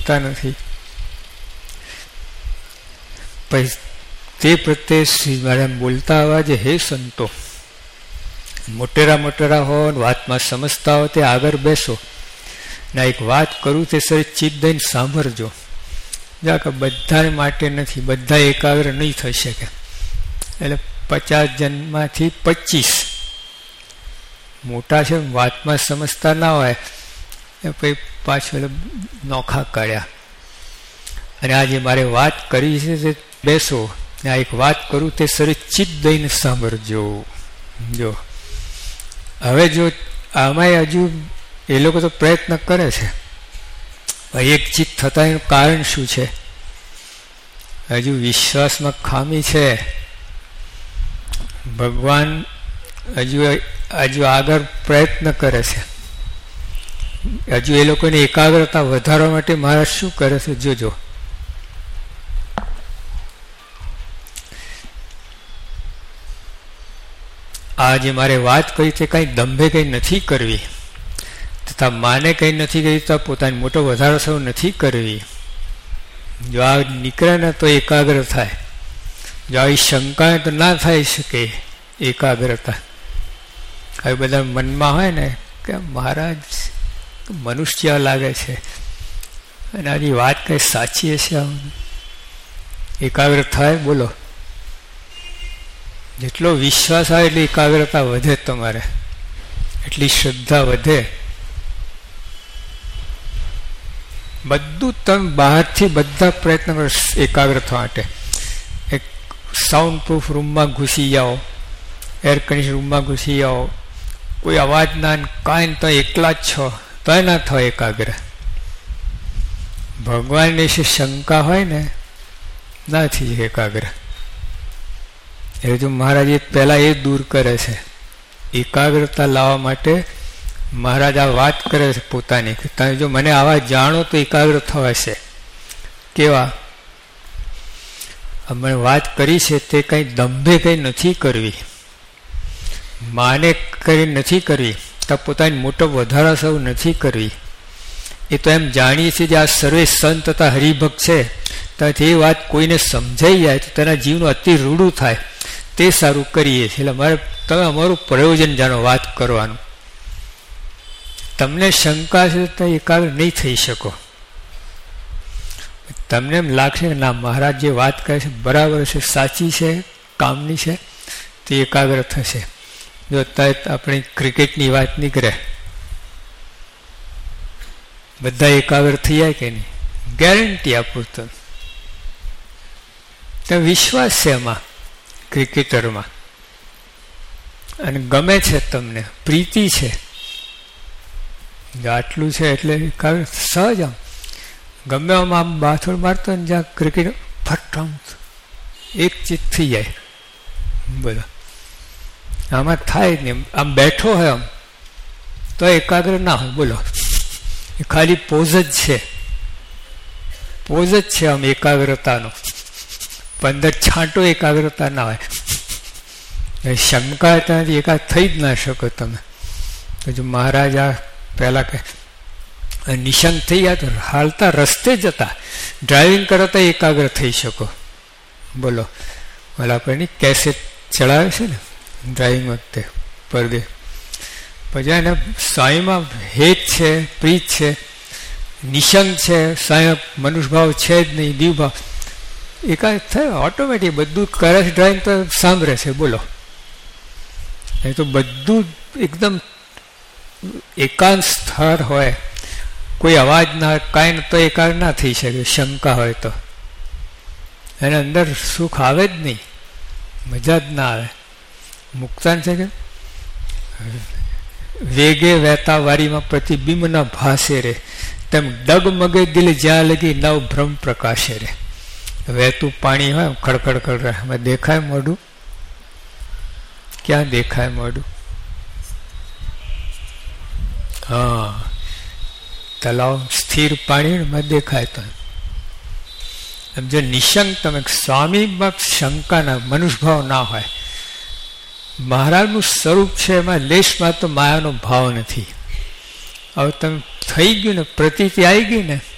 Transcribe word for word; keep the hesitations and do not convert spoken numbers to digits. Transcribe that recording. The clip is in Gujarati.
સમજતા નથી. પછી તે પ્રત્યે શ્રી મહારાજ બોલતા અવાજે, હે સંતો, મોટેરા મોટેરા હો, વાતમાં સમજતા હો તે આગળ બેસો, ના એક વાત કરું તે સર ચિત્ત દઈને સાંભળજો. જા કે બધા માટે નથી, બધા એકાગ્ર નહીં થઈ શકે. એટલે પચાસ જન્મમાંથી પચીસ મોટા છે, વાતમાં સમજતા ના હોય, એ પછી પાછળ નોખા કાઢ્યા. અને આજે મારે વાત કરી છે તે બેસો, આ એક વાત કરું તે સર ચિત્ત દઈને સાંભળજો. જો હવે જો આમાં હજુ એ લોકો તો પ્રયત્ન કરે છે, એક ચિત્ત થતા એનું કારણ શું છે? હજુ વિશ્વાસમાં ખામી છે. ભગવાન હજુ હજુ આગળ પ્રયત્ન કરે છે. હજુ એ લોકોની એકાગ્રતા વધારવા માટે મહારાજ શું કરે છે જોજો. આ જે મારે વાત કરી તે કઈ દંભે કઈ નથી કરવી, તથા માને કઈ નથી કરી, તથા પોતાની મોટો વધારો સૌ નથી કરવી. જો આ નીકળે ને તો એકાગ્ર થાય. જો આવી શંકા તો ના થઈ શકે એકાગ્રતા. હવે બધા મનમાં હોય ને કે મહારાજ મનુષ્ય લાગે છે અને આની વાત કઈ સાચી હશે, એકાગ્ર થાય. બોલો, જેટલો વિશ્વાસ આવે એટલી એકાગ્રતા વધે, તમારે એટલી શ્રદ્ધા વધે. બધું તમે બહારથી બધા પ્રયત્ન કરો એકાગ્ર થવા માટે. એક સાઉન્ડ પ્રૂફ રૂમમાં ઘૂસી જાઓ, એર કન્ડિશન રૂમમાં ઘૂસી જાઓ, કોઈ અવાજ ના, કાંઈ તો એકલા જ છો તો ના થાય એકાગ્ર. ભગવાનની વિશે શંકા હોય ને ના થઈ જાય એકાગ્ર. એટલે જો મહારાજ એ પહેલા એ દૂર કરે છે. એકાગ્રતા લાવવા માટે મહારાજ આ વાત કરે છે પોતાની, કે તમે જો મને આવા જાણો તો એકાગ્ર થવાશે. કેવા? અમે વાત કરી છે તે કંઈ દંભે કંઈ નથી કરવી, માને કરી નથી કરવી, તો પોતાની મોટો વધારા સૌ નથી કરવી. એ તો એમ જાણીએ છીએ કે આ સર્વે સંત તથા હરિભક્ત છે, ત્યાંથી એ વાત કોઈને સમજાઈ જાય તો તેના જીવનું અતિ રૂડું થાય, તે સારું કરીએ છીએ. એટલે મારે તમે અમારું પ્રયોજન જાણો વાત કરવાનું. તમને શંકા છે તો એકાગ્ર નહીં થઈ શકો. તમને એમ લાગશે કે ના મહારાજ જે વાત કરે છે બરાબર છે, સાચી છે, કામની છે, તે એકાગ્ર થશે. જો અત્યારે આપણી ક્રિકેટની વાત નીકળે, બધા એકાગ્ર થઈ જાય કે નહીં? ગેરંટી આપું તો વિશ્વાસ છે એમાં, ક્રિકેટરમાં, અને ગમે છે, તમને પ્રીતિ છે, આટલું છે એટલે એકાગ્ર સહજ. આમ ગમે આમાં આમ બાથોડ મારતો ને જ્યાં ક્રિકેટ ફટ આમ એક ચિત્ત થઈ જાય. બોલો, આમાં થાય જ નહીં. આમ બેઠો હોય આમ તો એકાગ્ર ના હોય. બોલો, એ ખાલી પોઝ જ છે, પોઝ જ છે આમ એકાગ્રતાનો. પંદર છાંટો એકાગ્રતા ના હોય. શંકા ત્યાંથી એકાદ થઈ જ ના શકો તમે. તો જો મહારાજ આ પહેલા કે નિશંક થઈ ગયા તો હાલતા રસ્તે જતા ડ્રાઇવિંગ કરતા એકાગ્ર થઈ શકો. બોલો, ઓલા આપણને કેસેટ ચડાવે છે ને ડ્રાઇવિંગ વખતે પડદે, પછી એને સાંઈમાં હેત છે, પ્રીત છે, નિશંક છે, સાંઈ મનુષ્યભાવ છે જ નહીં, દીવભાવ, એકાદ થાય ઓટોમેટિક. બધું કરે છે ડ્રાઇવિંગ તો સાંભળે છે. બોલો, એ તો બધું એકદમ એકાંત સ્થળ હોય, કોઈ અવાજ ના, કાંઈ તો એકાગ્ર ના થઈ શકે. શંકા હોય તો એને અંદર સુખ આવે જ નહીં, મજા જ ના આવે. મુક્તાન છે કે વેગે વહેતા વારીમાં પ્રતિબિંબ ના ભાસે રે, તેમ ડગમગે દિલ જ્યાં લગી નવ ભ્રમ પ્રકાશે રે. વહેતું પાણી હોય ખડખડ ખડ રહે, એમાં દેખાય મોઢું? ક્યાં દેખાય મોઢું? હા, તલાવ સ્થિર પાણીમાં દેખાય. તો એમ જો નિશંક તમે સ્વામીમાં શંકાના મનુષ્યભાવ ના હોય, મહારાજનું સ્વરૂપ છે એમાં લેશમાં તો માયાનો ભાવ નથી. હવે તમે થઈ ગયું ને, પ્રતીતિ આવી ગઈ ને,